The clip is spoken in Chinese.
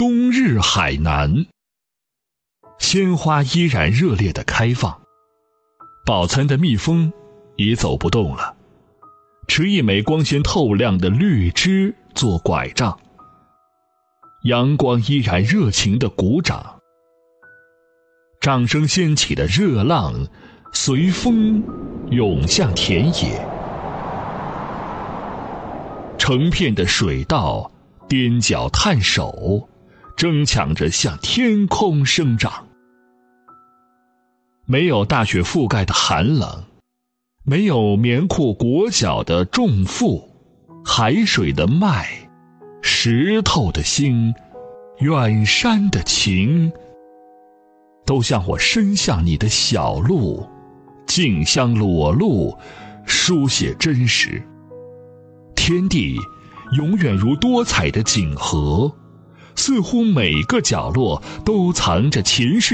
冬日海南，鲜花依然热烈地开放，饱餐的蜜蜂已走不动了，持一枚光鲜透亮的绿枝做拐杖。阳光依然热情地鼓掌，掌声掀起的热浪随风涌向田野，成片的水稻踮脚探手，争抢着向天空生长。没有大雪覆盖的寒冷，没有棉裤裹脚的重负，海水的脉，石头的心，远山的情，都向我伸向你的小路，竞相裸露，书写真实。天地永远如多彩的锦盒，似乎每个角落都藏着前世